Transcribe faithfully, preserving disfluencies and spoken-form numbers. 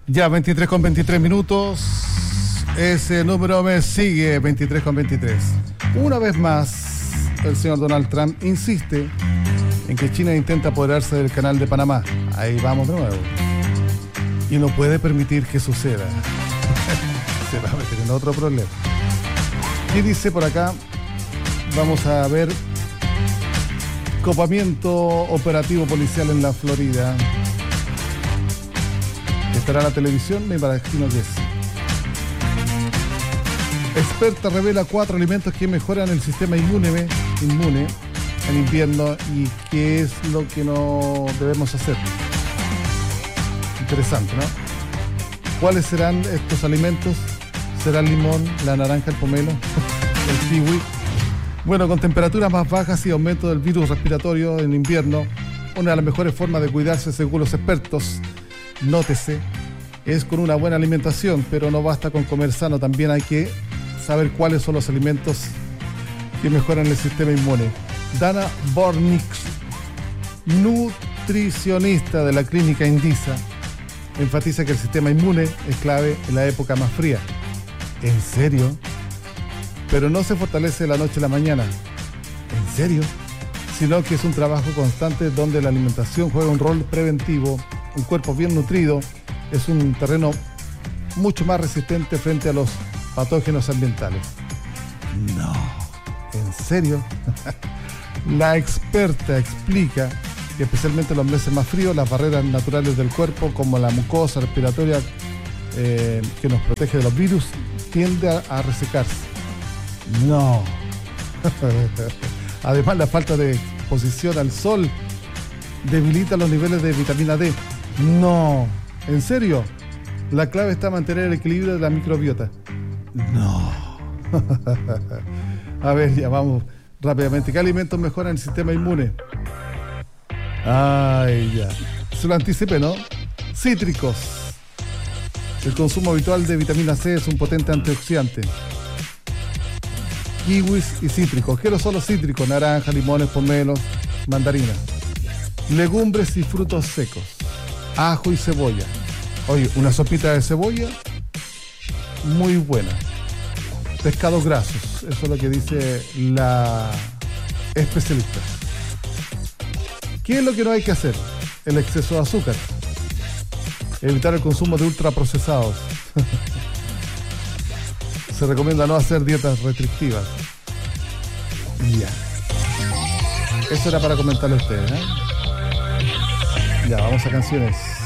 Ya, veintitrés con veintitrés minutos. Ese número me sigue, veintitrés con veintitrés. Una vez más, el señor Donald Trump insiste en que China intenta apoderarse del canal de Panamá. Ahí vamos de nuevo. Y no puede permitir que suceda. Se va a meter en otro problema. Y dice por acá, vamos a ver copamiento operativo policial en la Florida. ¿Estará la televisión? Me imagino que sí. Experta revela cuatro alimentos que mejoran el sistema inmune, inmune en invierno y qué es lo que no debemos hacer. Interesante, ¿no? ¿Cuáles serán estos alimentos? ¿Será el limón, la naranja, el pomelo, el kiwi? Bueno, con temperaturas más bajas y aumento del virus respiratorio en invierno, una de las mejores formas de cuidarse según los expertos, nótese, es con una buena alimentación, pero no basta con comer sano, también hay que saber cuáles son los alimentos que mejoran el sistema inmune. Dana Bornix, nutricionista de la clínica Indisa, enfatiza que el sistema inmune es clave en la época más fría. ¿En serio? Pero no se fortalece de la noche a la mañana. ¿En serio? Sino que es un trabajo constante donde la alimentación juega un rol preventivo. Un cuerpo bien nutrido es un terreno mucho más resistente frente a los patógenos ambientales. No, ¿en serio? La experta explica que especialmente en los meses más fríos, las barreras naturales del cuerpo, como la mucosa respiratoria eh, que nos protege de los virus, tiende a, a resecarse. No. Además, la falta de exposición al sol debilita los niveles de vitamina D. No. ¿En serio? La clave está en mantener el equilibrio de la microbiota. No. A ver, ya vamos rápidamente. ¿Qué alimentos mejoran el sistema inmune? Ay, ya. Se lo anticipé, ¿no? Cítricos. El consumo habitual de vitamina C es un potente antioxidante. Kiwis y cítricos. ¿Qué son los cítricos? Naranja, limones, pomelos, mandarinas. Legumbres y frutos secos. Ajo y cebolla. Oye, una sopita de cebolla muy buena. Pescados grasos. Eso es lo que dice la especialista. ¿Qué es lo que no hay que hacer? El exceso de azúcar. Evitar el consumo de ultraprocesados. Se recomienda no hacer dietas restrictivas. Ya. Eso era para comentarle a ustedes, ¿eh? Ya, vamos a canciones.